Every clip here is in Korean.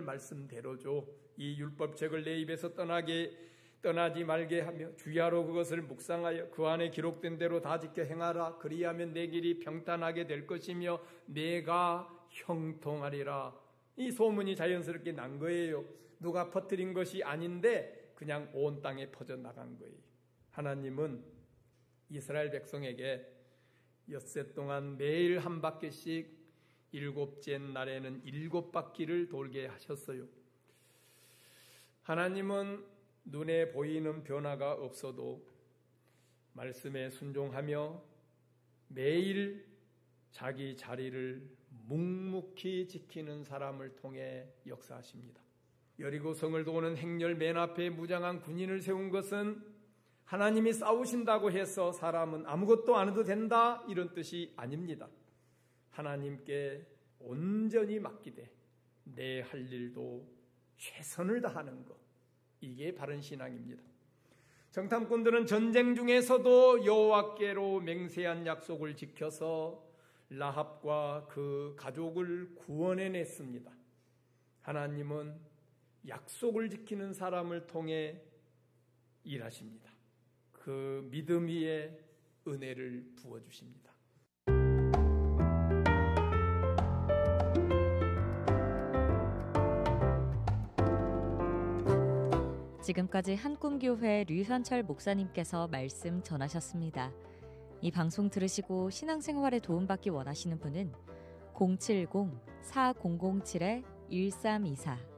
말씀대로죠. 이 율법책을 내 입에서 떠나지 말게 하며 주야로 그것을 묵상하여 그 안에 기록된 대로 다 지켜 행하라. 그리하면 내 길이 평탄하게 될 것이며 내가 형통하리라. 이 소문이 자연스럽게 난 거예요. 누가 퍼뜨린 것이 아닌데 그냥 온 땅에 퍼져나간 거예요. 하나님은 이스라엘 백성에게 엿새 동안 매일 한 바퀴씩 일곱째 날에는 7바퀴를 돌게 하셨어요. 하나님은 눈에 보이는 변화가 없어도 말씀에 순종하며 매일 자기 자리를 묵묵히 지키는 사람을 통해 역사하십니다. 여리고 성을 도는 행렬 맨 앞에 무장한 군인을 세운 것은 하나님이 싸우신다고 해서 사람은 아무것도 안 해도 된다 이런 뜻이 아닙니다. 하나님께 온전히 맡기되 내 할 일도 최선을 다하는 것, 이게 바른 신앙입니다. 정탐꾼들은 전쟁 중에서도 여호와께로 맹세한 약속을 지켜서 라합과 그 가족을 구원해냈습니다. 하나님은 약속을 지키는 사람을 통해 일하십니다. 그 믿음 위에 은혜를 부어주십니다. 지금까지 한꿈교회 류현철 목사님께서 말씀 전하셨습니다. 이 방송 들으시고 신앙생활에 도움받기 원하시는 분은 070-4007-1324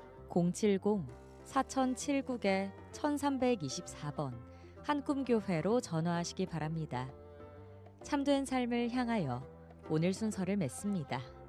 070-4079-1324번 한꿈교회로 전화하시기 바랍니다. 참된 삶을 향하여 오늘 순서를 맺습니다.